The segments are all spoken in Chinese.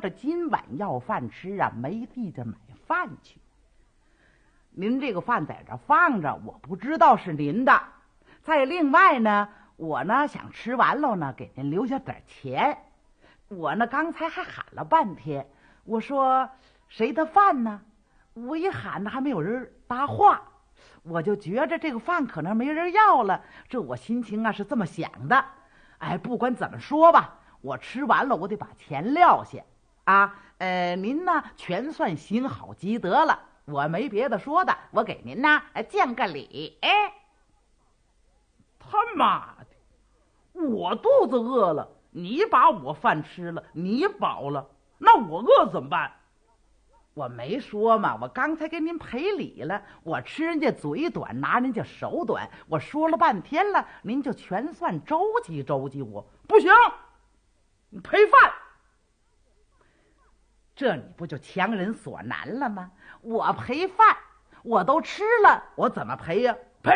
着今晚要饭吃啊，没地着买饭去。您这个饭在这放着，我不知道是您的。再另外呢，我呢想吃完了呢，给您留下点钱。我呢刚才还喊了半天，我说谁的饭呢？我一喊呢，还没有人答话，我就觉着这个饭可能没人要了。这我心情啊是这么想的。哎，不管怎么说吧，我吃完了，我得把钱撂下啊。您呢全算行好积德了，我没别的说的，我给您呢见个礼。哎， 他妈的，我肚子饿了，你把我饭吃了，你饱了，那我饿怎么办？ 我没说嘛，我刚才给您赔礼了。我吃人家嘴短，拿人家手短，我说了半天了，您就全算周济周济我。 不行，你赔饭。 这你不就强人所难了吗？我赔饭，我都吃了，我怎么赔呀？ 赔。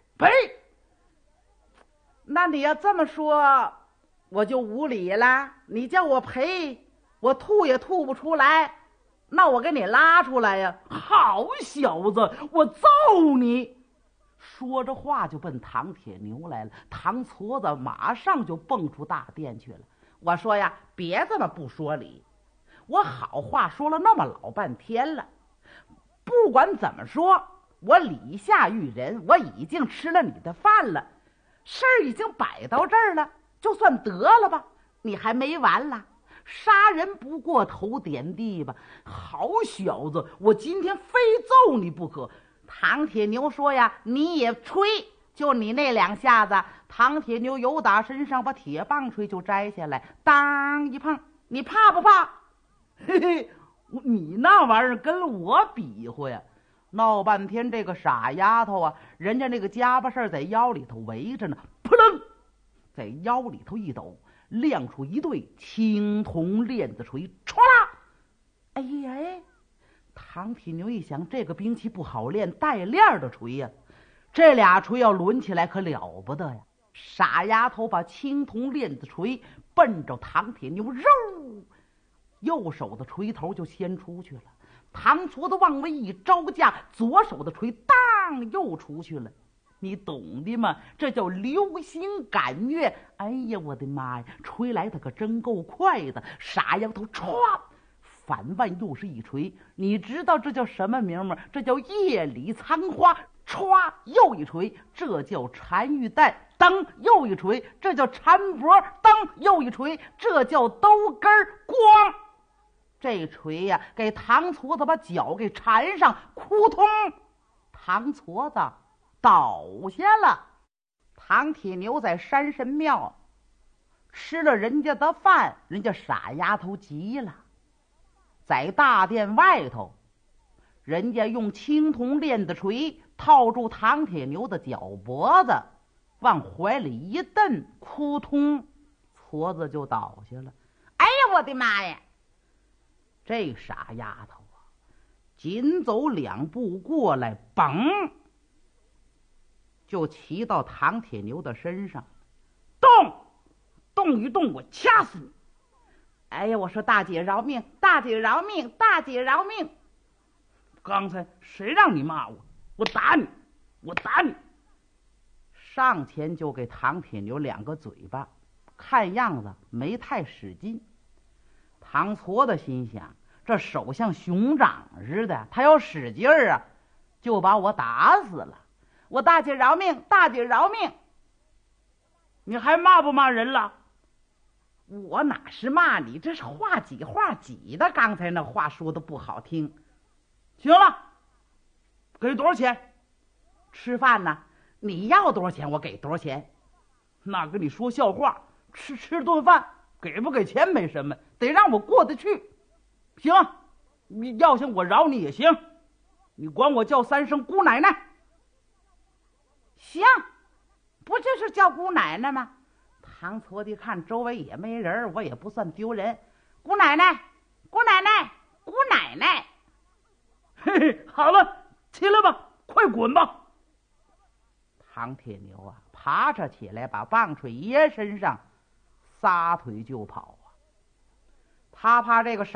那你要这么说，我就无理了。你叫我赔，我吐也吐不出来，那我给你拉出来呀！ 好小子，我揍你！ 说着话就奔唐铁牛来了。唐矬子马上就蹦出大殿去了。我说呀，别这么不说理，我好话说了那么老半天了，不管怎么说，我礼下育人，我已经吃了你的饭了，事儿已经摆到这儿了，就算得了吧。你还没完了，杀人不过头点地吧。 好小子，我今天非揍你不可。 唐铁牛说呀，你也吹，就你那两下子。唐铁牛由打身上把铁棒槌就摘下来，当一碰，你怕不怕？ 嘿嘿，你那玩意儿跟我比划呀？ 闹半天这个傻丫头啊，人家那个家巴事在腰里头围着呢， 扑棱， 在腰里头一抖，亮出一对青铜链子锤，唰啦！哎呀，唐铁牛一想，这个兵器不好练，带链的锤呀，这俩锤要抡起来可了不得呀！傻丫头把青铜链子锤奔着唐铁牛，肉，右手的锤头就先出去了。唐矬子往外一招架，左手的锤当又出去了。你懂的吗？这叫流星赶月。哎呀，我的妈呀，锤来的可真够快的。傻丫头唰，反腕又是一锤。你知道这叫什么名吗？这叫夜里藏花。歘，又一锤，这叫单玉带。当，又一锤，这叫缠脖。当，又一锤，这叫兜根光。这锤呀，给唐矬子把脚给缠上，扑通，唐矬子倒下了。唐铁牛在山神庙吃了人家的饭，人家傻丫头急了，在大殿外头，人家用青铜链子锤套住唐铁牛的脚脖子，往怀里一蹬，扑通，矬子就倒下了。哎呀，我的妈呀！这傻丫头啊，紧走两步过来，嘣，就骑到唐铁牛的身上，动一动，我掐死你！哎呀，我说大姐饶命，大姐饶命，大姐饶命！ 刚才谁让你骂我？我打你，我打你！ 上前就给唐铁牛两个嘴巴，看样子没太使劲。唐矬子心想，这手像熊掌似的，他要使劲儿啊，就把我打死了。我大姐饶命，大姐饶命！ 你还骂不骂人了？ 我哪是骂你，这是话挤话挤的。刚才那话说的不好听。 行了，给多少钱？ 吃饭呢？你要多少钱我给多少钱。 那跟你说笑话，吃顿饭给不给钱没什么，得让我过得去。行，你要想我饶你也行，你管我叫三声姑奶奶。 行，不就是叫姑奶奶吗？唐矬子看周围也没人，我也不算丢人。姑奶奶，姑奶奶，姑奶奶。 嘿嘿，好了，起来吧，快滚吧！ 唐铁牛啊，爬着起来，把棒槌掖身上，撒腿就跑啊。他怕这个